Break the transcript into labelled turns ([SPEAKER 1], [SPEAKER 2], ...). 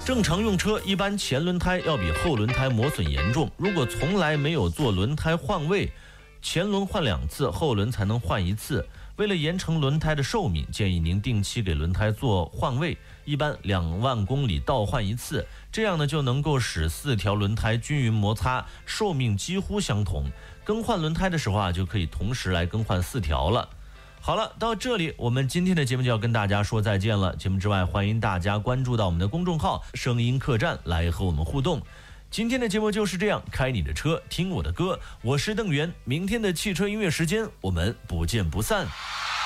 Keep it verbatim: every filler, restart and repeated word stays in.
[SPEAKER 1] 正常用车，一般前轮胎要比后轮胎磨损严重。如果从来没有做轮胎换位，前轮换两次，后轮才能换一次。为了延长轮胎的寿命，建议您定期给轮胎做换位，一般两万公里倒换一次，这样呢就能够使四条轮胎均匀摩擦，寿命几乎相同。更换轮胎的时候啊，就可以同时来更换四条了。好了，到这里我们今天的节目就要跟大家说再见了。节目之外，欢迎大家关注到我们的公众号声音客栈来和我们互动。今天的节目就是这样，开你的车，听我的歌，我是邓源。明天的汽车音乐时间，我们不见不散。